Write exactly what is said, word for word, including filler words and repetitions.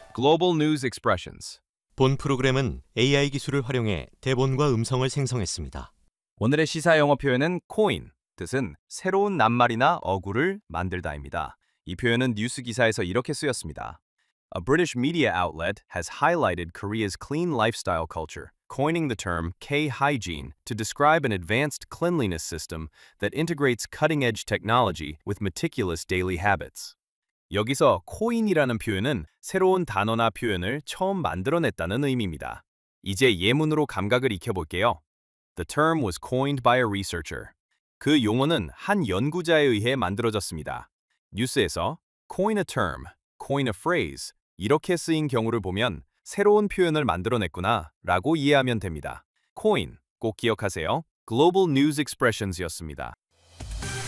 Global News Expressions. 본 프로그램은 에이아이 기술을 활용해 대본과 음성을 생성했습니다. 오늘의 시사 영어 표현은 coin, 뜻은 새로운 낱말이나 어구를 만들다입니다. 이 표현은 뉴스 기사에서 이렇게 쓰였습니다. A British media outlet has highlighted Korea's clean lifestyle culture, coining the term K-hygiene to describe an advanced cleanliness system that integrates cutting-edge technology with meticulous daily habits. 여기서 코인이라는 표현은 새로운 단어나 표현을 처음 만들어냈다는 의미입니다. 이제 예문으로 감각을 익혀볼게요. The term was coined by a researcher. 그 용어는 한 연구자에 의해 만들어졌습니다. 뉴스에서 coin a term, coin a phrase 이렇게 쓰인 경우를 보면 새로운 표현을 만들어냈구나 라고 이해하면 됩니다. coin, 꼭 기억하세요. Global News Expressions이었습니다.